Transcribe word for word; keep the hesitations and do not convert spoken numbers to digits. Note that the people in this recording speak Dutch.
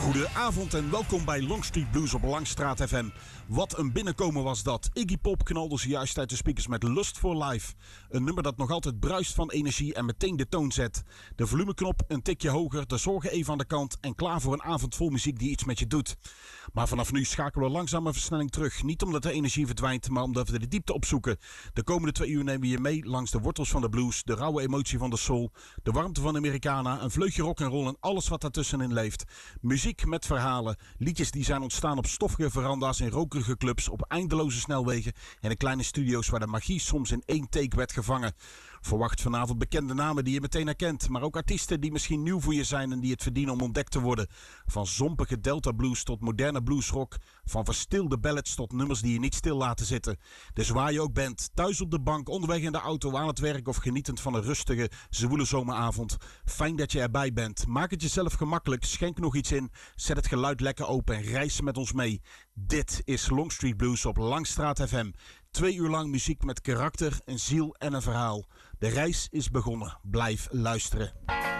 Goedenavond en welkom bij Longstreet Blues op Langstraat F M. Wat een binnenkomen was dat. Iggy Pop knalde zojuist uit de speakers met Lust for Life. Een nummer dat nog altijd bruist van energie en meteen de toon zet. De volumeknop een tikje hoger, de zorgen even aan de kant en klaar voor een avond vol muziek die iets met je doet. Maar vanaf nu schakelen we langzaam een versnelling terug. Niet omdat de energie verdwijnt, maar omdat we de diepte opzoeken. De komende twee uur nemen we je mee langs de wortels van de blues, de rauwe emotie van de soul, de warmte van de Americana, een vleugje rock'n'roll en alles wat daartussenin leeft. Muziek met verhalen, liedjes die zijn ontstaan op stoffige veranda's in rokerige clubs, op eindeloze snelwegen en in kleine studio's waar de magie soms in één take werd gevangen. Verwacht vanavond bekende namen die je meteen herkent, maar ook artiesten die misschien nieuw voor je zijn en die het verdienen om ontdekt te worden. Van zompige delta blues tot moderne bluesrock, van verstilde ballads tot nummers die je niet stil laten zitten. Dus waar je ook bent, thuis op de bank, onderweg in de auto, aan het werk of genietend van een rustige, zwoele zomeravond. Fijn dat je erbij bent. Maak het jezelf gemakkelijk, schenk nog iets in, zet het geluid lekker open en reis met ons mee. Dit is Longstreet Blues op Langstraat F M. Twee uur lang muziek met karakter, een ziel en een verhaal. De reis is begonnen. Blijf luisteren.